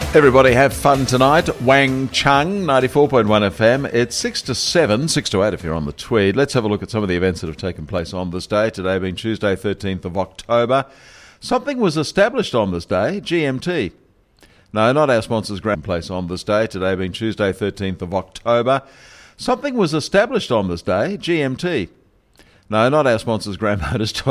Everybody have fun tonight. Wang Chung, 94.1 FM. It's 6 to 7, 6 to 8 if you're on the Tweed. Let's have a look at some of the events that have taken place on this day. Today being Tuesday, 13th of October. Something was established on this day, GMT. No, not our sponsors, Grand Place on this day. Today being Tuesday, 13th of October. Something was established on this day, GMT. No, not our sponsors, Grand Motors.